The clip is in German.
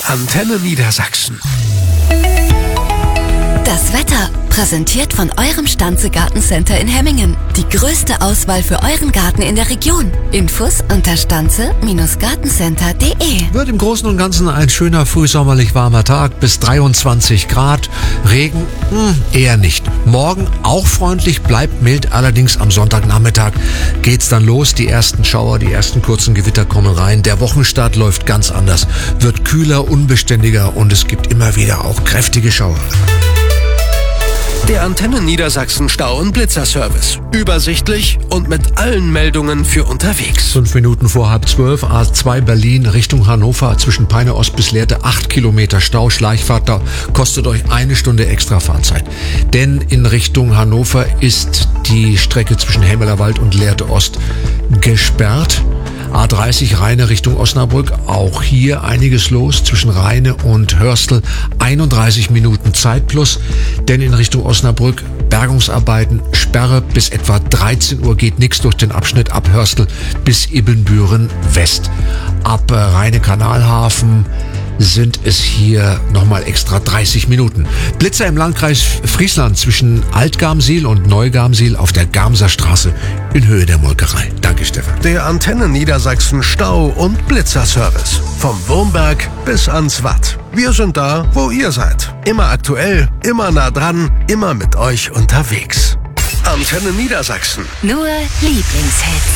Antenne Niedersachsen. Das Wetter, präsentiert von eurem Stanze Gartencenter in Hemmingen. Die größte Auswahl für euren Garten in der Region. Infos unter stanze-gartencenter.de. Wird im Großen und Ganzen ein schöner frühsommerlich warmer Tag bis 23 Grad. Regen eher nicht. Morgen auch freundlich, bleibt mild. Allerdings am Sonntagnachmittag geht's dann los. Die ersten Schauer, die ersten kurzen Gewitter kommen rein. Der Wochenstart läuft ganz anders. Wird kühler, unbeständiger und es gibt immer wieder auch kräftige Schauer. Der Antenne Niedersachsen Stau- und Blitzerservice. Übersichtlich und mit allen Meldungen für unterwegs. 5 Minuten vor 11:30, A2 Berlin Richtung Hannover, zwischen Peine Ost bis Lehrte 8 Kilometer Stau, Schleichfahrt, da kostet euch 1 Stunde extra Fahrzeit. Denn in Richtung Hannover ist die Strecke zwischen Hemmelerwald und Lehrte Ost gesperrt. A30 Rheine Richtung Osnabrück, auch hier einiges los zwischen Rheine und Hörstel, 31 Minuten Zeit plus, denn in Richtung Osnabrück Bergungsarbeiten, Sperre bis etwa 13 Uhr geht nichts durch den Abschnitt ab Hörstel bis Ibbenbüren West. Ab Rheine-Kanalhafen sind es hier nochmal extra 30 Minuten. Blitzer im Landkreis Friesland zwischen Altgarmsiel und Neugarmsiel auf der Garmser Straße in Höhe der Molkerei. Danke, Stefan. Der Antenne Niedersachsen Stau- und Blitzerservice. Vom Wurmberg bis ans Watt. Wir sind da, wo ihr seid. Immer aktuell, immer nah dran, immer mit euch unterwegs. Antenne Niedersachsen. Nur Lieblingshits.